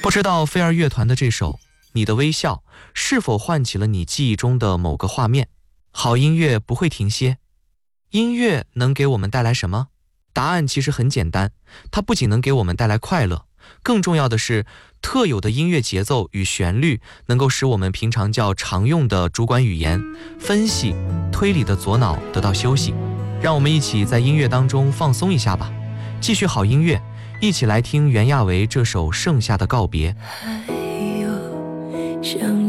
不知道飞儿乐团的这首《你的微笑》是否唤起了你记忆中的某个画面？好音乐不会停歇，音乐能给我们带来什么？答案其实很简单，它不仅能给我们带来快乐，更重要的是特有的音乐节奏与旋律能够使我们平常较常用的主观语言、分析、推理的左脑得到休息。让我们一起在音乐当中放松一下吧，继续好音乐，一起来听袁娅维这首《盛夏的告别》。 还有想